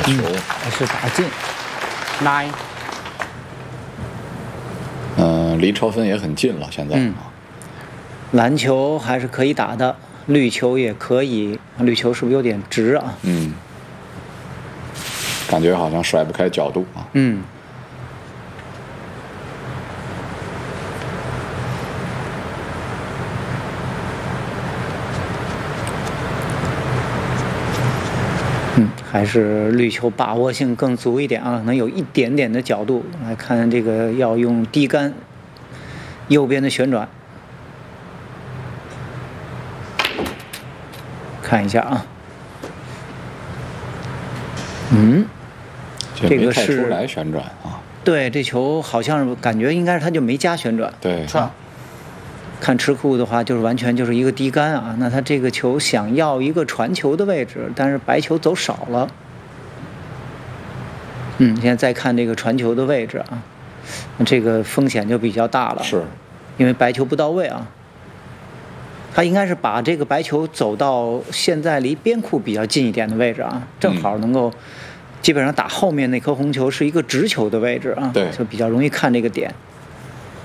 球， 还是打进，9。 离超分也很近了，现在。 篮球还是可以打的，绿球也可以，绿球是不是有点直啊？ 感觉好像甩不开角度啊。 还是绿球把握性更足一点啊，能有一点点的角度。来看这个要用低杆，右边的旋转，看一下啊。 这个是出来旋转啊。 对，这球好像是感觉应该是他就没加旋转。 对， 是吧？看池库的话，就是完全就是一个低杆啊。那他这个球想要一个传球的位置，但是白球走少了。现在再看这个传球的位置啊，这个风险就比较大了。 是， 因为白球不到位啊。他应该是把这个白球走到现在离边库比较近一点的位置啊，正好能够基本上打后面那颗红球是一个直球的位置啊， 对， 就比较容易看这个点。